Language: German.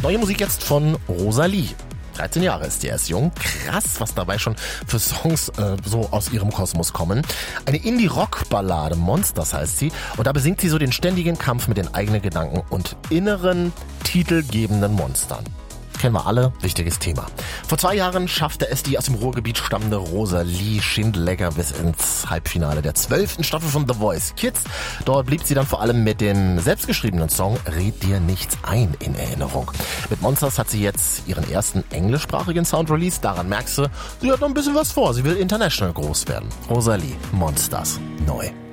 Neue Musik jetzt von Rosalie. 13 Jahre ist sie erst jung. Krass, was dabei schon für Songs so aus ihrem Kosmos kommen. Eine Indie-Rock-Ballade, Monsters heißt sie. Und da besingt sie so den ständigen Kampf mit den eigenen Gedanken und inneren, titelgebenden Monstern. Kennen wir alle, wichtiges Thema. Vor 2 Jahren schaffte es die aus dem Ruhrgebiet stammende Rosalie Schindlecker bis ins Halbfinale der 12. Staffel von The Voice Kids. Dort blieb sie dann vor allem mit dem selbstgeschriebenen Song Red dir nichts ein in Erinnerung. Mit Monsters hat sie jetzt ihren ersten englischsprachigen Sound released. Daran merkst du, sie hat noch ein bisschen was vor. Sie will international groß werden. Rosalie, Monsters, neu.